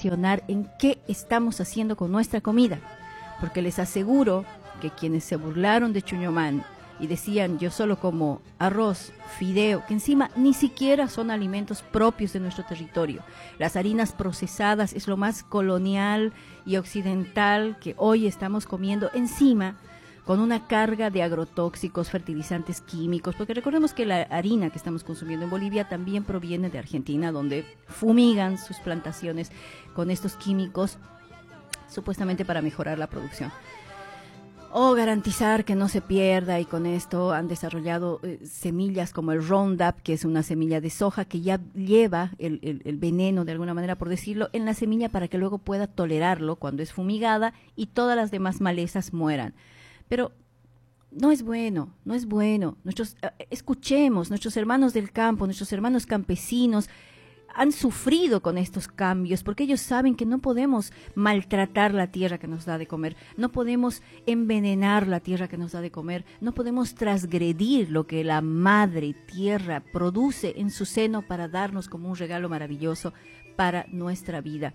reflexionar en qué estamos haciendo con nuestra comida, porque les aseguro que quienes se burlaron de Chuñomán y decían yo solo como arroz, fideo, que encima ni siquiera son alimentos propios de nuestro territorio. Las harinas procesadas es lo más colonial y occidental que hoy estamos comiendo, encima con una carga de agrotóxicos, fertilizantes químicos, porque recordemos que la harina que estamos consumiendo en Bolivia también proviene de Argentina, donde fumigan sus plantaciones con estos químicos, supuestamente para mejorar la producción o garantizar que no se pierda, y con esto han desarrollado semillas como el Roundup, que es una semilla de soja que ya lleva el veneno, de alguna manera por decirlo, en la semilla para que luego pueda tolerarlo cuando es fumigada y todas las demás malezas mueran. Pero no es bueno, no es bueno. Escuchemos, nuestros hermanos del campo, nuestros hermanos campesinos han sufrido con estos cambios porque ellos saben que no podemos maltratar la tierra que nos da de comer, no podemos envenenar la tierra que nos da de comer, no podemos transgredir lo que la madre tierra produce en su seno para darnos como un regalo maravilloso para nuestra vida.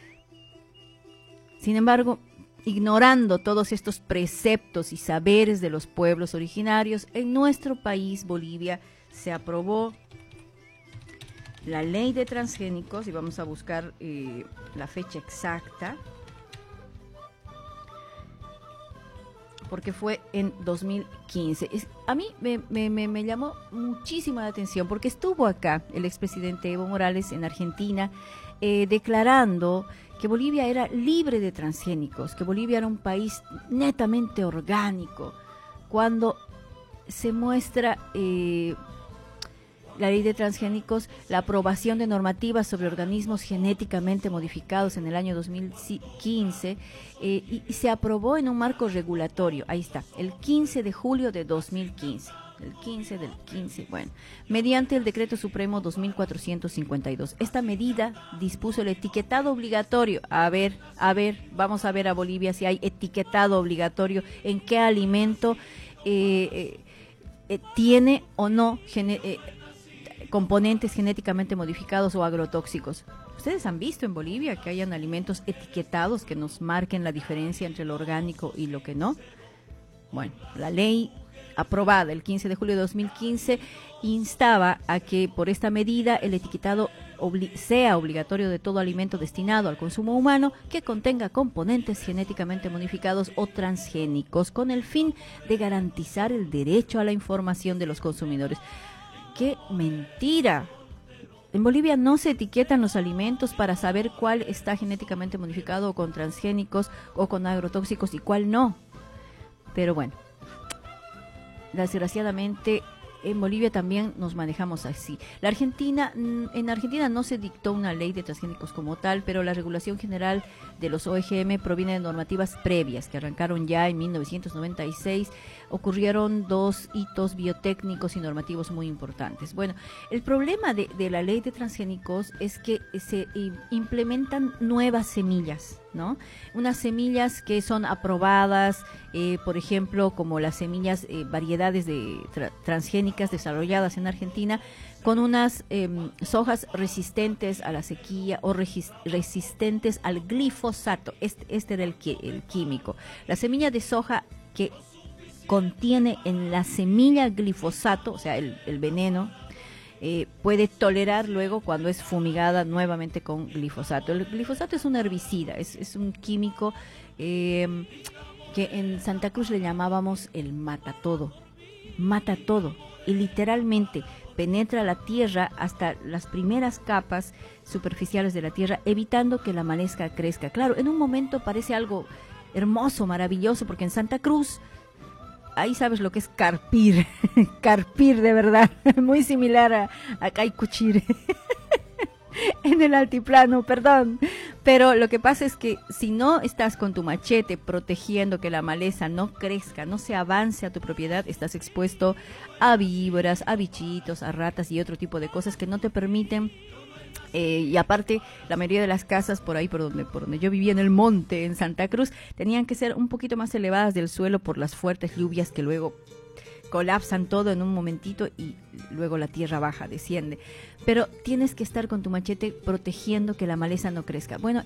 Sin embargo, ignorando todos estos preceptos y saberes de los pueblos originarios, en nuestro país, Bolivia, se aprobó la ley de transgénicos, y vamos a buscar la fecha exacta, porque fue en 2015. A mí me llamó muchísimo la atención, porque estuvo acá el expresidente Evo Morales en Argentina declarando que Bolivia era libre de transgénicos, que Bolivia era un país netamente orgánico, cuando se muestra la ley de transgénicos, la aprobación de normativas sobre organismos genéticamente modificados en el año 2015 y se aprobó en un marco regulatorio, ahí está, el 15 de julio de 2015. El 15 del 15, bueno, mediante el Decreto Supremo 2452. Esta medida dispuso el etiquetado obligatorio. A ver, vamos a ver a Bolivia si hay etiquetado obligatorio en qué alimento tiene o no componentes genéticamente modificados o agrotóxicos. ¿Ustedes han visto en Bolivia que hayan alimentos etiquetados que nos marquen la diferencia entre lo orgánico y lo que no? Bueno, la ley aprobada el 15 de julio de 2015 instaba a que por esta medida el etiquetado sea obligatorio de todo alimento destinado al consumo humano que contenga componentes genéticamente modificados o transgénicos, con el fin de garantizar el derecho a la información de los consumidores. ¡Qué mentira! En Bolivia no se etiquetan los alimentos para saber cuál está genéticamente modificado o con transgénicos o con agrotóxicos y cuál no. Pero bueno, desgraciadamente en Bolivia también nos manejamos así. En Argentina no se dictó una ley de transgénicos como tal, pero la regulación general de los OGM proviene de normativas previas que arrancaron ya en 1996. Ocurrieron dos hitos biotécnicos y normativos muy importantes. Bueno, el problema de la ley de transgénicos es que se implementan nuevas semillas, ¿no? Unas semillas que son aprobadas, por ejemplo, como las semillas, variedades de transgénicas desarrolladas en Argentina, con unas sojas resistentes a la sequía o resistentes al glifosato. Este era el químico. La semilla de soja que contiene en la semilla glifosato, o sea, el veneno, puede tolerar luego cuando es fumigada nuevamente con glifosato. El glifosato es un herbicida, es un químico que en Santa Cruz le llamábamos el mata todo, y literalmente penetra la tierra hasta las primeras capas superficiales de la tierra, evitando que la maleza crezca. Claro, en un momento parece algo hermoso, maravilloso, porque en Santa Cruz ahí sabes lo que es carpir, carpir de verdad, muy similar a Caicuchire, en el altiplano, perdón. Pero lo que pasa es que si no estás con tu machete protegiendo que la maleza no crezca, no se avance a tu propiedad, estás expuesto a víboras, a bichitos, a ratas y otro tipo de cosas que no te permiten. Y aparte, la mayoría de las casas por ahí, por donde yo vivía en el monte, en Santa Cruz, tenían que ser un poquito más elevadas del suelo por las fuertes lluvias que luego colapsan todo en un momentito y luego la tierra baja, desciende. Pero tienes que estar con tu machete protegiendo que la maleza no crezca. Bueno,